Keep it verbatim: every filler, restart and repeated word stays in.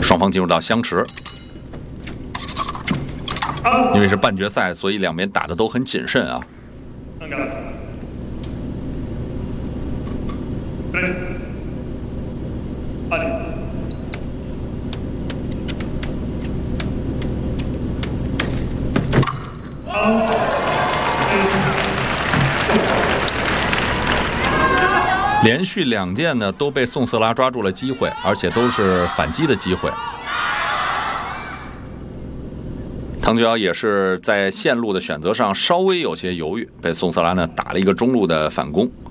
双方进入到相持。因为是半决赛，所以两边打的都很谨慎啊。连续两件呢都被宋瑟拉抓住了机会，而且都是反击的机会。唐俊尧也是在线路的选择上稍微有些犹豫，被宋瑟拉呢打了一个中路的反攻。